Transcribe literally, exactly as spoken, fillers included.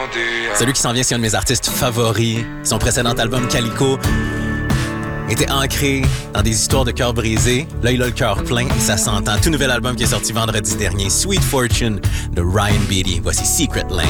Celui qui s'en vient, c'est un de mes artistes favoris. Son précédent album, Calico, était ancré dans des histoires de cœur brisé. Là, il a le cœur plein et ça s'entend. Tout nouvel album qui est sorti vendredi dernier, Sweet Fortune, de Ryan Beatty. Voici Secret Lane.